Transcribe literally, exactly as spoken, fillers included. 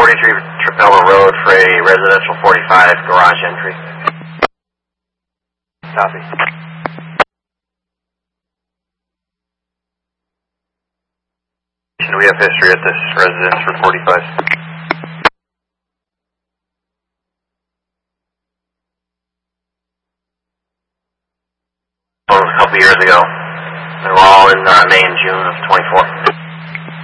forty-three Trapella Road for a residential forty-five garage entry. Copy. Do we have history at this residence for forty-five? Well, it was a couple years ago. They were all in uh, May and June of twenty-four.